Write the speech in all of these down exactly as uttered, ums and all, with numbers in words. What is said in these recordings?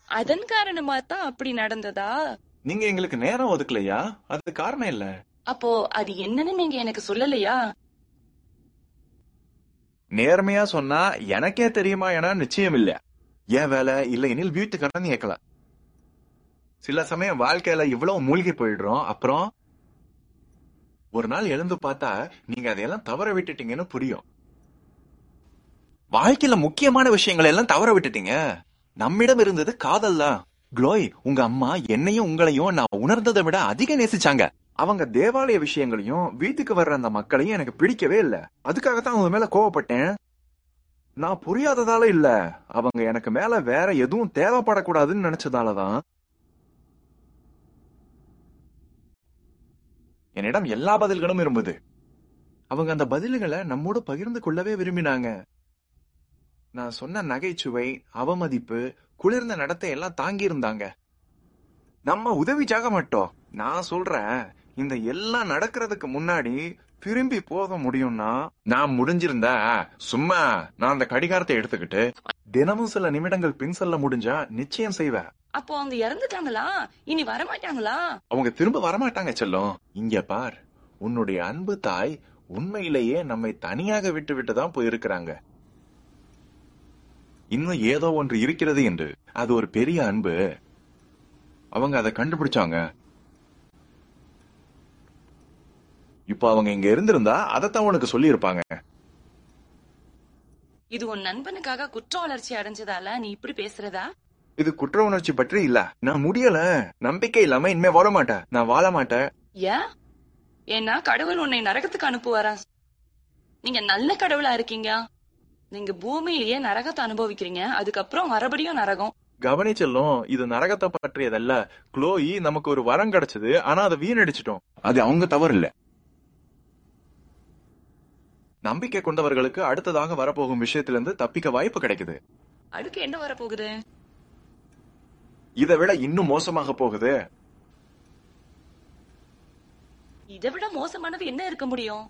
அதன் காரணமா தான் அப்படி நடந்ததா? நீங்க எங்களுக்கு நேரம் ஒதுக்கலையா? அது காரணம் இல்ல. அப்போ அது என்னன்னு நீங்க எனக்கு சொல்லலையா? நேர்மையா சொன்னா எனக்கே தெரியுமா என நிச்சயம் இல்ல. ஏன் வேலை இல்ல எனில் வீட்டுக்காரன் கேட்கல. சில சமயம் வாழ்க்கையில இவ்வளவு மூழ்கி போயிடுறோம். அப்புறம் ஒரு நாள் எழுந்து பார்த்தா நீங்க அதையெல்லாம் தவற விட்டுட்டீங்கன்னு புரியும். வாழ்க்கையில முக்கியமான விஷயங்களை எல்லாம் தவற விட்டுட்டீங்க. நம்மிடம் இருந்தது காதல் தான். க்ளோய், உங்க அம்மா என்னையும் உங்களையும் நான் உணர்ந்ததை விட அதிக நேசிச்சாங்க. அவங்க தேவாலய விஷயங்களையும் வீட்டுக்கு வர்ற அந்த மக்களையும் எனக்கு பிடிக்கவே இல்ல. அதுக்காகத்தான் அவங்க மேல கோவப்பட்டேன். நான் புரியாததால இல்ல, அவங்க எனக்கு மேல வேற எதுவும் தேவைப்படக்கூடாதுன்னு நினைச்சதாலதான். என்னிடம் எல்லா பதில்களும் இருந்தது. அவங்க அந்த பதில்களை நம்மோடு பகிர்ந்து கொள்ளவே விரும்பினாங்க. நான் சொன்ன நகைச்சுவை, அவமதிப்பு, குளிர்ந்த நடத்தை எல்லாம் தாங்கி இருந்தாங்க. நம்ம உதவிச்சாக மாட்டோம். நான் சொல்றேன், இந்த எல்லாம் நடக்கிறதுக்கு முன்னாடி திரும்பி போக முடியும்னா நான் முடிஞ்சிருந்தா சும்மா நான் அந்த கடிகாரத்தை எடுத்துக்கிட்டு தினமும் சில நிமிடங்கள் பின் செல்ல முடிஞ்சா நிச்சயம் செய்வேன். அப்போ அவங்க இறந்துட்டாங்களா? இனி வரமாட்டாங்களா? அவங்க திரும்ப வரமாட்டாங்க செல்லம். இங்க பார், உன்னுடைய அன்பு தாய் உண்மையிலேயே நம்மை தனியாக விட்டு விட்டுதான் போயிருக்கிறாங்க. இன்னும் ஏதோ ஒன்று இருக்கிறது என்று. அது ஒரு பெரிய அன்பு. அவங்க அதை கண்டுபிடிச்சாங்க. இப்ப அவங்க இங்க இருந்திருந்தா அதைத்தான் உனக்கு சொல்லி இருப்பாங்க. இது உன் நண்பனுக்காக குற்ற வளர்ச்சி அடைஞ்சதால நீ இப்படி பேசுறதா? இது குற்ற உணர்ச்சி பற்றி இல்ல. நான் முடியல, நம்பிக்கை இல்லாம இனிமே வாழ மாட்டேன். நான் வாழ மாட்டேன். ஏன்? ஏன்னா கடவுள் உன்னை நரகத்துக்கு அனுப்புவாரா? நீங்க நல்ல கடவுளா இருக்கீங்க. நீங்க பூமியிலேயே நரகத்தை அனுபவிக்கிறீங்க, அதுக்கப்புறம் மறுபடியும் நரகம். கவனிச்செல்லும், இது நரகத்தை பற்றியதல்ல. க்ளோயி, நமக்கு ஒரு வரம் கிடைச்சது, ஆனா அதை வீணடிச்சிட்டோம். அது அவங்க தவறு இல்ல. நம்பிக்கை கொண்டவர்களுக்கு அடுத்ததாக வரப்போகும் விஷயத்திலிருந்து தப்பிக்க வாய்ப்பு கிடைக்குது. அடுத்து என்ன வரப்போகுது? இதை விட இன்னும் மோசமாக போகுது. இதை விட மோசமானது என்ன இருக்க முடியும்?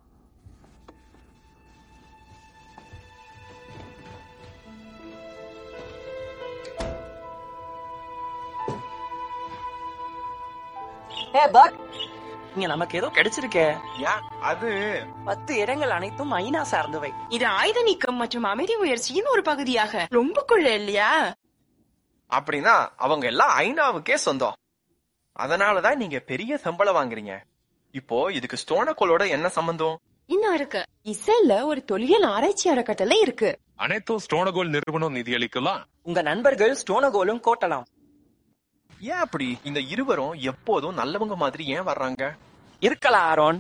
இங்க நமக்கு ஏதோ கிடைச்சிருக்கே. அது பத்து இடங்கள் அனைத்தும் ஐநா சார்ந்தவை. இது ஆயுத நீக்கம் மற்றும் அமைதி முயற்சியின் ஒரு பகுதியாக. ரொம்ப கொள்ள இல்லையா? அப்படின்னா அவங்க எல்லாம் ஐநாவுக்கே சொந்தம். அதனாலதான் நீங்க பெரிய சம்பளம் வாங்குறீங்க. இப்போ இதுக்கு ஸ்டோனகோலோட என்ன சம்பந்தம்? இன்னும் இருக்கு. இசைல ஒரு தொல்லியல் ஆராய்ச்சி அறக்கட்டளை இருக்கு. அனைத்தும் ஸ்டோனகோல் நிறுவனம் நிதியளிக்கலாம். உங்க நண்பர்கள் ஸ்டோனகோலும் கோட்டலாம். ஏன் அப்படி? இந்த இருவரும் எப்போதும் நல்லவங்க மாதிரி ஏன் வர்றாங்க? இருக்கலாம் ஆரோன்.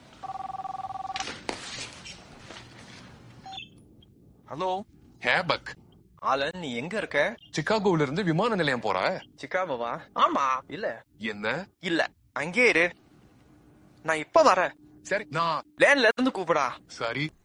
ஹலோ ஹேபக். ஆலன், நீ எங்க இருக்க? சிகாகோல இருந்து விமான நிலையம் போற? சிகாகோவா? ஆமா. இல்ல என்ன? இல்ல, அங்கே இரு, நான் இப்ப வரேன். சரி, நான் லேன்ல இருந்து கூப்பிடா. சரி.